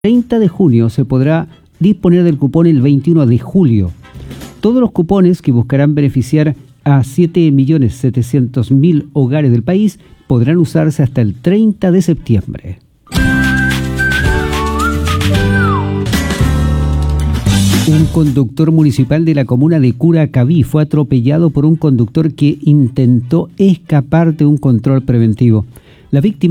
30 de junio se podrá disponer del cupón el 21 de julio. Todos los cupones que buscarán beneficiar a 7.700.000 hogares del país podrán usarse hasta el 30 de septiembre. Un conductor municipal de la comuna de Curacaví fue atropellado por un conductor que intentó escapar de un control preventivo. La víctima